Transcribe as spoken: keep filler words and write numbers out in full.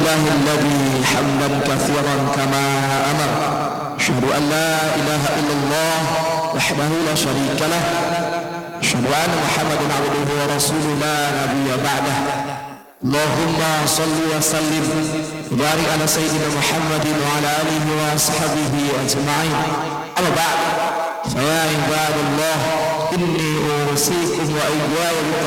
لله الذي حمدا كثيرا كما أمر. أشهد أن لا إله إلا الله وحده لا شريك له. أشهد أن محمدا عبده ورسوله لا نبي بعده. اللهم صل وسلم وبارك على سيدنا محمد وعلى آله وصحبه أجمعين. أما بعد، فيا عباد الله، إني أوصيكم وإياي